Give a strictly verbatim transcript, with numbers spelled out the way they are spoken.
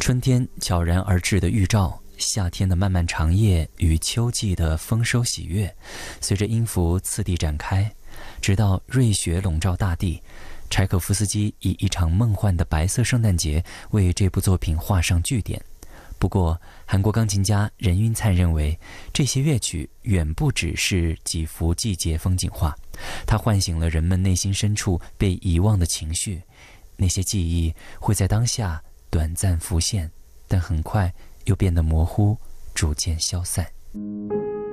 春天悄然而至的预兆，夏天的漫漫长夜与秋季的丰收喜悦，随着音符次第展开，直到瑞雪笼罩大地。柴可夫斯基以一场梦幻的白色圣诞节为这部作品画上句点。不过，韩国钢琴家任云灿认为，这些乐曲远不只是几幅季节风景画，它唤醒了人们内心深处被遗忘的情绪。那些记忆会在当下短暂浮现，但很快又变得模糊，逐渐消散。